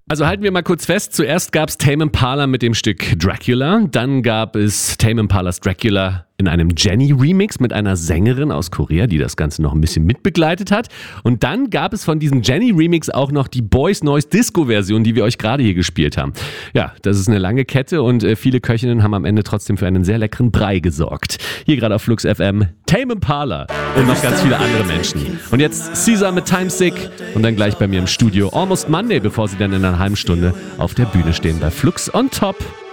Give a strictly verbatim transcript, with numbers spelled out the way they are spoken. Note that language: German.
Also halten wir mal kurz fest. Zuerst gab es Tame Impala mit dem Stück Dracula. Dann gab es Tame Impalas Dracula in einem Jenny-Remix mit einer Sängerin aus Korea, die das Ganze noch ein bisschen mitbegleitet hat. Und dann gab es von diesem Jenny-Remix auch noch die Boys Noise Disco-Version, die wir euch gerade hier gespielt haben. Ja, das ist eine lange Kette und äh, viele Köchinnen haben am Ende trotzdem für einen sehr leckeren Brei gesorgt. Hier gerade auf Flux F M Tame Impala und noch ganz viele andere Menschen. Und jetzt Caesar mit Time Sick und dann gleich bei mir im Studio Almost Monday, bevor sie dann in einer halben Stunde auf der Bühne stehen bei Flux on Top.